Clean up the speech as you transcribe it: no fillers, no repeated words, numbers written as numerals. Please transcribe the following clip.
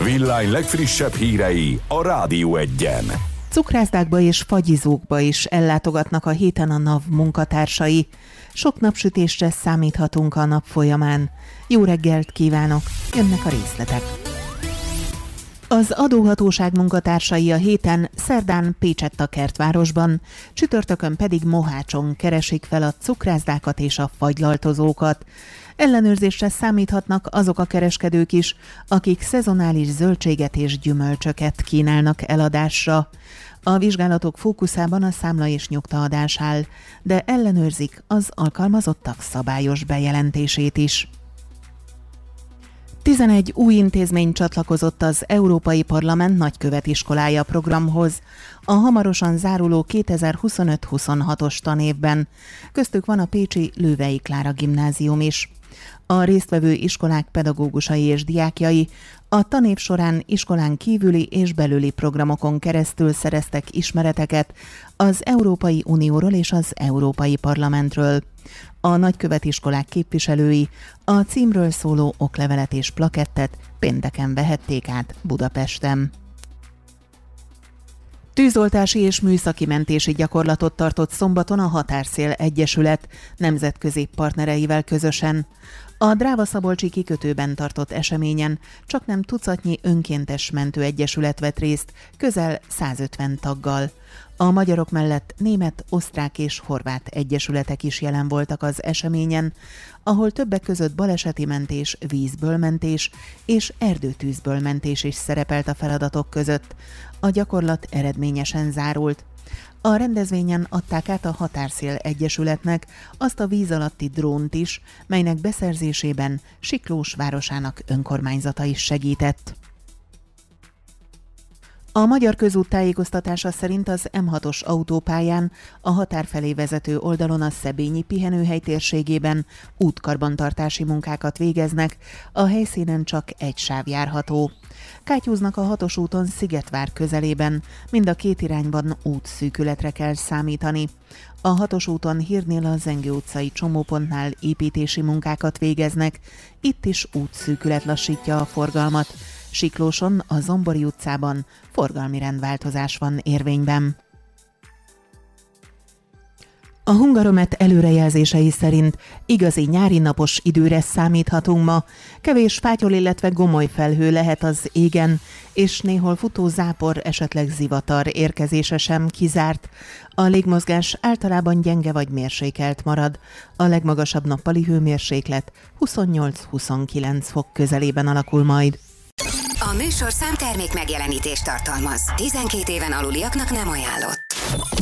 Villány legfrissebb hírei a Rádió Egyen. Cukrászdákba és fagyizókba is ellátogatnak a héten a NAV munkatársai. Sok napsütésre számíthatunk a nap folyamán. Jó reggelt kívánok! Jönnek a részletek. Az adóhatóság munkatársai a héten szerdán Pécsett-a-Kertvárosban, csütörtökön pedig Mohácson keresik fel a cukrászdákat és a fagylaltozókat. Ellenőrzésre számíthatnak azok a kereskedők is, akik szezonális zöldséget és gyümölcsöket kínálnak eladásra. A vizsgálatok fókuszában a számla és nyugtaadás áll, de ellenőrzik az alkalmazottak szabályos bejelentését is. 11 új intézmény csatlakozott az Európai Parlament nagykövetiskolája programhoz a hamarosan záruló 2025-26-os tanévben. Köztük van a pécsi Lővei Klára gimnázium is. A résztvevő iskolák pedagógusai és diákjai a tanév során iskolán kívüli és belüli programokon keresztül szereztek ismereteket az Európai Unióról és az Európai Parlamentről. A nagykövetiskolák képviselői a címről szóló oklevelet és plakettet pénteken vehették át Budapesten. Tűzoltási és műszaki mentési gyakorlatot tartott szombaton a Határszél Egyesület nemzetközi partnereivel közösen. A Dráva-Szabolcsi kikötőben tartott eseményen csaknem tucatnyi önkéntes mentőegyesület vett részt, közel 150 taggal. A magyarok mellett német, osztrák és horvát egyesületek is jelen voltak az eseményen, ahol többek között baleseti mentés, vízből mentés és erdőtűzből mentés is szerepelt a feladatok között. A gyakorlat eredményesen zárult. A rendezvényen adták át a Határszél Egyesületnek azt a víz alatti drónt is, melynek beszerzésében Siklós városának önkormányzata is segített. A Magyar Közút tájékoztatása szerint az M6-os autópályán a határ felé vezető oldalon a Szebényi pihenőhely térségében útkarbantartási munkákat végeznek, a helyszínen csak egy sáv járható. Kátyúznak a 6-os úton Szigetvár közelében, mind a két irányban útszűkületre kell számítani. A 6-os úton Hírnél a Zengő utcai csomópontnál építési munkákat végeznek, itt is útszűkület lassítja a forgalmat. Siklóson, a Zombori utcában forgalmi rendváltozás van érvényben. A Hungaromet előrejelzései szerint igazi nyári napos időre számíthatunk ma. Kevés fátyol, illetve gomoly felhő lehet az égen, és néhol futó zápor, esetleg zivatar érkezése sem kizárt. A légmozgás általában gyenge vagy mérsékelt marad. A legmagasabb nappali hőmérséklet 28-29 fok közelében alakul majd. A műsorszám termék megjelenítést tartalmaz. 12 éven aluliaknak nem ajánlott.